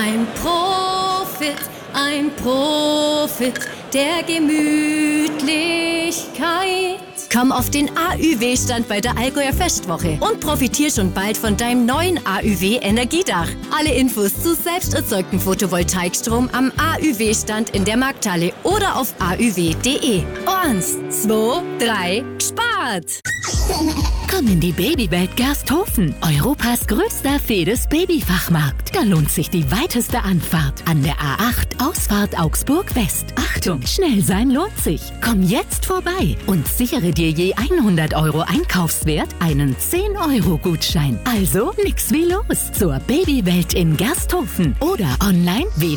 ein Profit der Gemütlichkeit. Komm auf den AÜW-Stand bei der Allgäuer Festwoche und profitier schon bald von deinem neuen AÜW-Energiedach. Alle Infos zu selbst erzeugtem Photovoltaikstrom am AÜW-Stand in der Markthalle oder auf auw.de. 1, 2, 3, gespart! Komm in die Babywelt Gersthofen, Europas größter Fedes-Babyfachmarkt. Da lohnt sich die weiteste Anfahrt an der A8 Ausfahrt Augsburg West. Achtung, schnell sein lohnt sich. Komm jetzt vorbei und sichere dir je 100 € Einkaufswert einen 10-€-Gutschein. Also nix wie los zur Babywelt in Gersthofen oder online